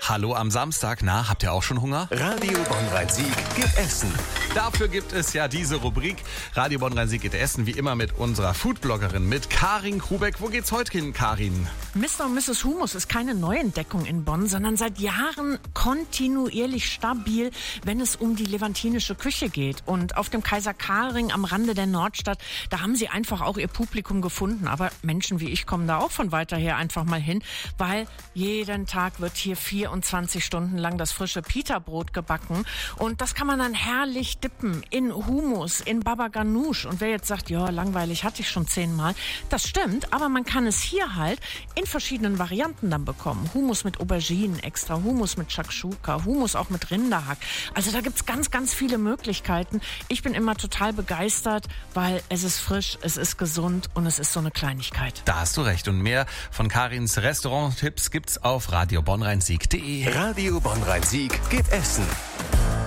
Hallo am Samstag. Na, habt ihr auch schon Hunger? Radio Bonn-Rhein-Sieg geht essen. Dafür gibt es ja diese Rubrik. Radio Bonn-Rhein-Sieg geht essen, wie immer mit unserer Foodbloggerin, mit Karin Krubeck. Wo geht's heute hin, Karin? Mr. und Mrs. Humus ist keine Neuentdeckung in Bonn, sondern seit Jahren kontinuierlich stabil, wenn es um die levantinische Küche geht. Und auf dem Kaiser Karl-Ring am Rande der Nordstadt, da haben sie einfach auch ihr Publikum gefunden. Aber Menschen wie ich kommen da auch von weiter her einfach mal hin, weil jeden Tag wird hier 24 Stunden lang das frische Pita-Brot gebacken. Und das kann man dann herrlich dippen in Hummus, in Baba Ganoush. Und wer jetzt sagt, ja, langweilig, hatte ich schon 10-mal. Das stimmt, aber man kann es hier halt in verschiedenen Varianten dann bekommen. Hummus mit Auberginen extra, Hummus mit Shakshuka, Hummus auch mit Rinderhack. Also da gibt's ganz, ganz viele Möglichkeiten. Ich bin immer total begeistert, weil es ist frisch, es ist gesund und es ist so eine Kleinigkeit. Da hast du recht. Und mehr von Karins Restaurant-Tipps gibt's auf radiobonnrheinsieg.de. Radio Bonn-Rhein-Sieg geht essen.